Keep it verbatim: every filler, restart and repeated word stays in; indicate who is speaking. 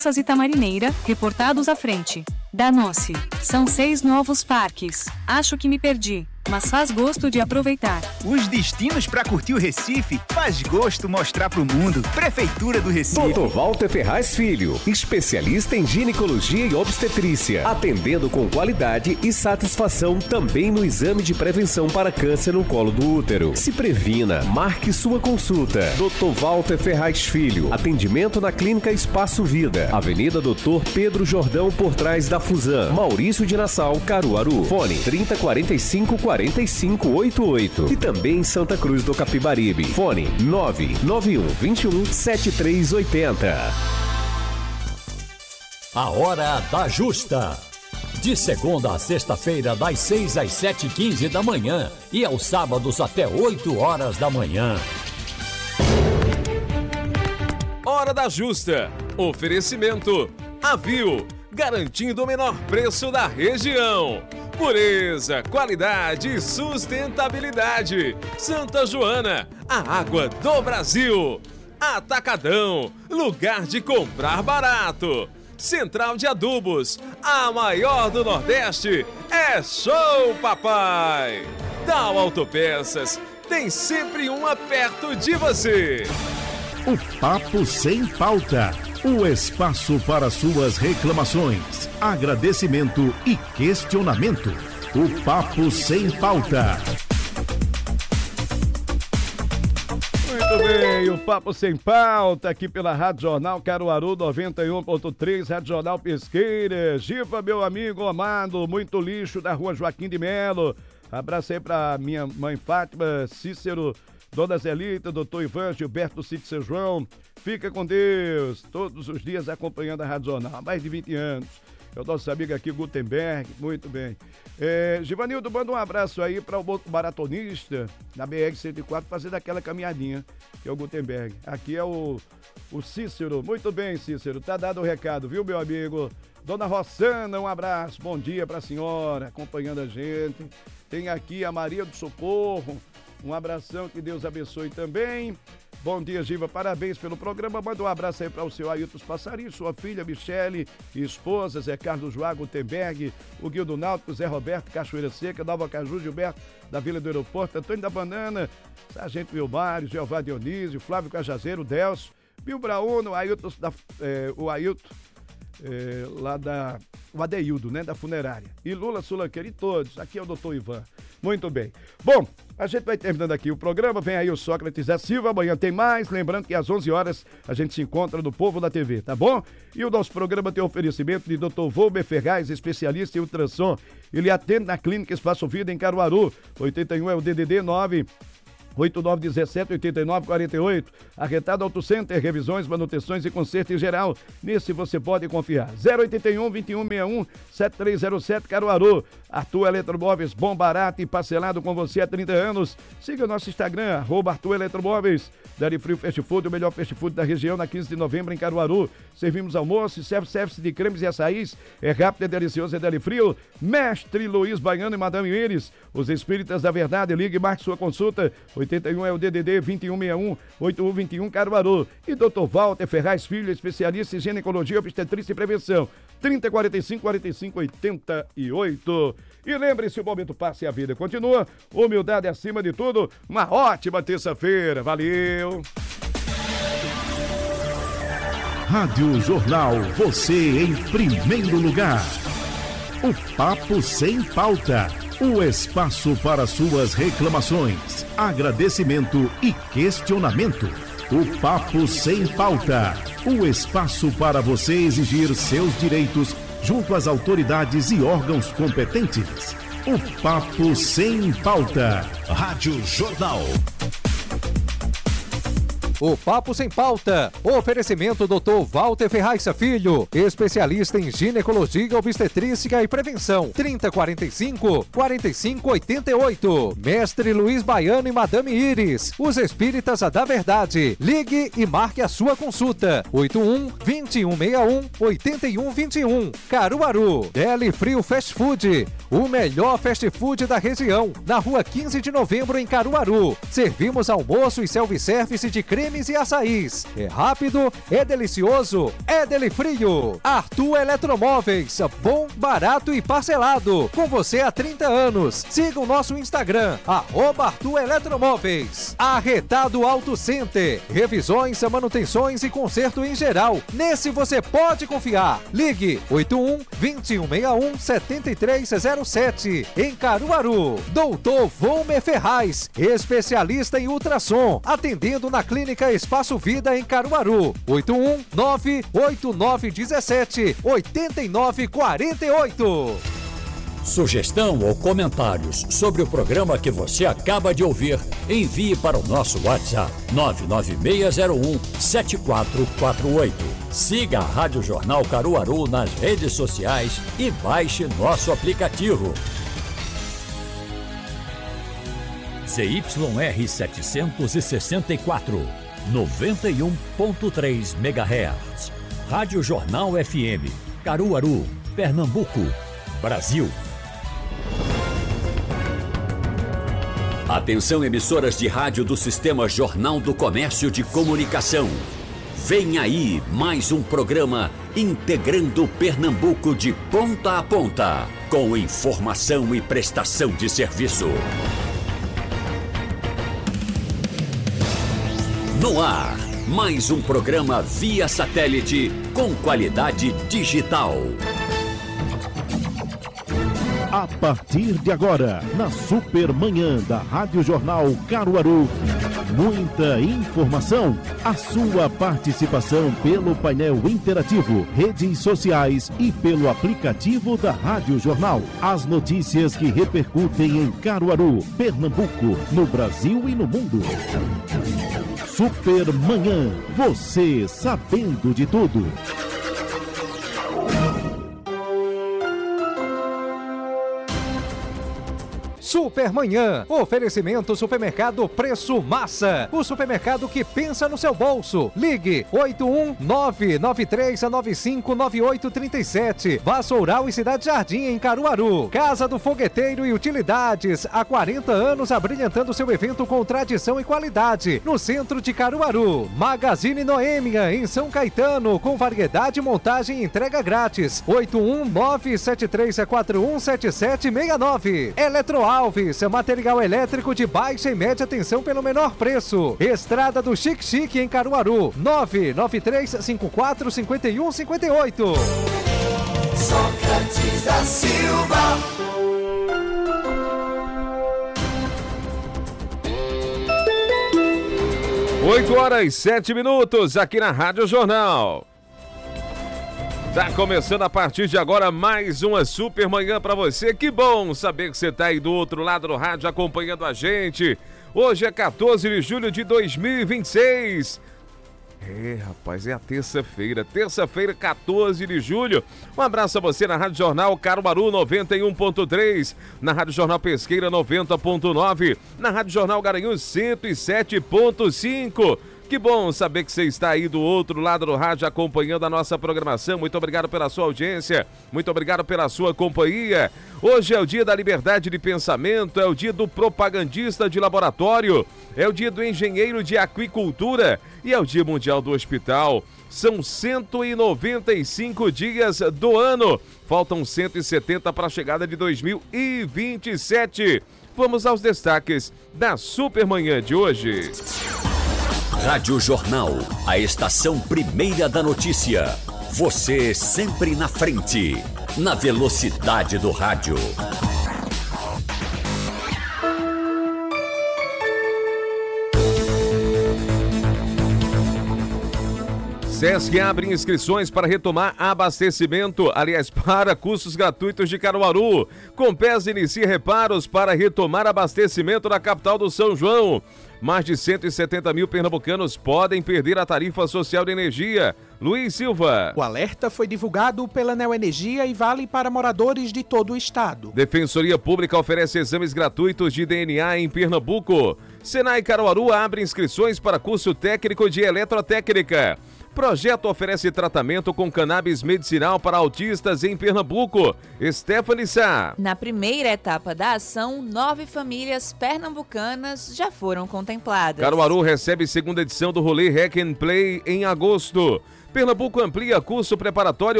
Speaker 1: Itamarineira, reportados à frente. Danou-se. São seis novos parques. Acho que me perdi, mas faz gosto de aproveitar.
Speaker 2: Os destinos para curtir o Recife faz gosto mostrar pro mundo. Prefeitura do Recife.
Speaker 3: doutor Walter Ferraz Filho, especialista em ginecologia e obstetrícia, atendendo com qualidade e satisfação também no exame de prevenção para câncer no colo do útero. Se previna, marque sua consulta. doutor Walter Ferraz Filho, atendimento na Clínica Espaço Vida, Avenida doutor Pedro Jordão, por trás da Fusan, Maurício de Nassau, Caruaru. Fone trinta, quarenta e cinco, quarenta e cinco, oitenta e oito. E também em Santa Cruz do Capibaribe. Fone nove nove um, vinte e um, setenta e três oitenta.
Speaker 4: A Hora da Justa. De segunda a sexta-feira, das seis às sete e quinze da manhã. E aos sábados até oito horas da manhã.
Speaker 5: Hora da Justa. Oferecimento Avil, garantindo o menor preço da região. Pureza, qualidade e sustentabilidade. Santa Joana, a água do Brasil. Atacadão, lugar de comprar barato. Central de Adubos, a maior do Nordeste. É Show Papai. Tal Autopeças, tem sempre uma perto de você.
Speaker 6: O Papo Sem Pauta. O espaço para suas reclamações, agradecimento e questionamento. O Papo Sem Pauta.
Speaker 7: Muito bem, o Papo Sem Pauta aqui pela Rádio Jornal Caruaru noventa e um ponto três, Rádio Jornal Pesqueira. Giva, meu amigo amado, muito lixo da rua Joaquim de Melo. Abraço aí pra minha mãe Fátima, Cícero, Dona Zelita, doutor Ivan, Gilberto Cid Seu João. Fica com Deus, todos os dias acompanhando a Rádio Jornal, há mais de vinte anos. É o nosso amigo aqui, Gutenberg, muito bem. É, Givanildo, manda um abraço aí para o maratonista na B R cento e quatro, fazendo aquela caminhadinha, que é o Gutenberg. Aqui é o, o Cícero, muito bem, Cícero, tá dado o recado, viu, meu amigo? Dona Rossana, um abraço, bom dia para a senhora, acompanhando a gente. Tem aqui a Maria do Socorro, um abração, que Deus abençoe também. Bom dia, Giva, parabéns pelo programa. Manda um abraço aí para o seu Ailton Passarinho, sua filha Michele, esposa Zé Carlos Joá, Gutenberg, o Guildo Náutico, Zé Roberto, Cachoeira Seca, Nova Caju, Gilberto, da Vila do Aeroporto, Antônio da Banana, Sargento Vilmário, Jeová Dionísio, Flávio Cajazeiro, Delcio, Bill Brauno, o Ailton, da, é, o Ailton é, lá da... o Adeildo, né, da funerária. E Lula Sulanqueira e todos. Aqui é o doutor Ivan. Muito bem. Bom, a gente vai terminando aqui o programa. Vem aí o Sócrates da Silva. Amanhã tem mais. Lembrando que às onze horas a gente se encontra no Povo da T V, tá bom? E o nosso programa tem oferecimento de doutor Volber Ferraz, especialista em ultrassom. Ele atende na Clínica Espaço Vida em Caruaru. oitenta e um é o D D D nove oito nove um sete, oito nove quatro oito. Arretado Auto Center, revisões, manutenções e conserto em geral. Nesse você pode confiar. zero oito um, vinte e um sessenta e um, setenta e três zero sete, Caruaru. Arthur Eletromóveis, bom, barato e parcelado com você há trinta anos. Siga o nosso Instagram, arroba Arthur Eletromóveis. Deli Frio Fast Food, o melhor fast food da região, na quinze de novembro em Caruaru. Servimos almoço e self-service de cremes e açaís. É rápido, é delicioso, é Deli Frio. Mestre Luiz Baiano e Madame Iris, os espíritas da verdade. Ligue e marque sua consulta. oitenta e um é o D D D vinte e um sessenta e um, oitenta e um vinte e um, Caruaru. E doutor Walter Ferraz Filho, especialista em ginecologia, obstetrícia e prevenção. trinta, quarenta e cinco, quarenta e cinco, oitenta e oito. E lembre-se, o momento passa e a vida continua. Humildade acima de tudo. Uma ótima terça-feira. Valeu!
Speaker 6: Rádio Jornal, você em primeiro lugar. O Papo Sem Pauta. O espaço para suas reclamações, agradecimento e questionamento. O Papo Sem Pauta. O espaço para você exigir seus direitos junto às autoridades e órgãos competentes. O Papo Sem Pauta.
Speaker 4: Rádio Jornal. O Papo Sem Pauta. Oferecimento doutor Walter Ferraz Filho, especialista em ginecologia, obstetrícia e prevenção. trinta, quarenta e cinco, quarenta e cinco, oitenta e oito. Mestre Luiz Baiano e Madame Iris, os espíritas da verdade. Ligue e marque a sua consulta. oitenta e um, vinte e um sessenta e um, oitenta e um vinte e um. Caruaru. Deli Frio Fast Food, o melhor fast food da região, na rua quinze de novembro em Caruaru. Servimos almoço e self-service de creme cremes e açaís. É rápido, é delicioso, é Delifrio. Arthur Eletromóveis, bom, barato e parcelado. Com você há trinta anos. Siga o nosso Instagram, arroba Arthur Eletromóveis. Arretado Auto Center, revisões, manutenções e conserto em geral. Nesse você pode confiar. Ligue oito um, dois um seis um, sete três zero sete. Em Caruaru. Doutor Volmer Ferraz, especialista em ultrassom, atendendo na Clínica Espaço Vida em Caruaru. oito um nove oito nove um sete oito nove quatro oito.
Speaker 8: Sugestão ou comentários sobre o programa que você acaba de ouvir, envie para o nosso WhatsApp nove nove seis zero um sete quatro quatro oito. Siga a Rádio Jornal Caruaru nas redes sociais e baixe nosso aplicativo. Z Y R setecentos e sessenta e quatro, noventa e um ponto três megahertz. Rádio Jornal F M, Caruaru, Pernambuco, Brasil. Atenção, emissoras de rádio do Sistema Jornal do Comércio de Comunicação. Vem aí mais um programa integrando Pernambuco de ponta a ponta, com informação e prestação de serviço. No ar, mais um programa via satélite com qualidade digital.
Speaker 6: A partir de agora, na Supermanhã da Rádio Jornal Caruaru, muita informação, a sua participação pelo painel interativo, redes sociais e pelo aplicativo da Rádio Jornal. As notícias que repercutem em Caruaru, Pernambuco, no Brasil e no mundo. Supermanhã, você sabendo de tudo.
Speaker 4: Supermanhã, oferecimento Supermercado Preço Massa, o supermercado que pensa no seu bolso. Ligue oito um nove nove três nove cinco nove oito três sete. Vassoural e Cidade Jardim em Caruaru. Casa do Fogueteiro e Utilidades, há quarenta anos abrilhantando seu evento com tradição e qualidade, no centro de Caruaru. Magazine Noêmia em São Caetano, com variedade, montagem e entrega grátis. oito um nove sete três quatro um sete sete seis nove. Eletroal Alves, material elétrico de baixa e média tensão pelo menor preço. Estrada do Chique Chique em Caruaru, nove nove três cinco quatro cinco um cinco oito.
Speaker 9: Sócrates da Silva.
Speaker 5: oito horas e sete minutos aqui na Rádio Jornal. Tá começando a partir de agora mais uma super manhã pra você. Que bom saber que você tá aí do outro lado do rádio acompanhando a gente. Hoje é quatorze de julho de dois mil e vinte e seis. É, rapaz, é a terça-feira. Terça-feira, quatorze de julho. Um abraço a você na Rádio Jornal Caruaru noventa e um ponto três, na Rádio Jornal Pesqueira noventa ponto nove, na Rádio Jornal Garanhuns cento e sete ponto cinco. Que bom saber que você está aí do outro lado do rádio acompanhando a nossa programação. Muito obrigado pela sua audiência, muito obrigado pela sua companhia. Hoje é o dia da liberdade de pensamento, é o dia do propagandista de laboratório, é o dia do engenheiro de aquicultura e é o dia mundial do hospital. São cento e noventa e cinco dias do ano, faltam cento e setenta para a chegada de dois mil e vinte e sete. Vamos aos destaques da Supermanhã de hoje.
Speaker 8: Rádio Jornal, a estação primeira da notícia. Você sempre na frente, na velocidade do rádio.
Speaker 5: Sesc abre inscrições para retomar abastecimento, aliás, para cursos gratuitos de Caruaru. Compesa inicia reparos para retomar abastecimento na capital do São João. Mais de cento e setenta mil pernambucanos podem perder a tarifa social de energia. Luiz Silva.
Speaker 10: O alerta foi divulgado pela Neoenergia e vale para moradores de todo o estado.
Speaker 5: Defensoria Pública oferece exames gratuitos de D N A em Pernambuco. Senai Caruaru abre inscrições para curso técnico de eletrotécnica. Projeto oferece tratamento com cannabis medicinal para autistas em Pernambuco. Stephanie Sá.
Speaker 9: Na primeira etapa da ação, nove famílias pernambucanas já foram contempladas.
Speaker 5: Caruaru recebe segunda edição do rolê Hack and Play em agosto. Pernambuco amplia curso preparatório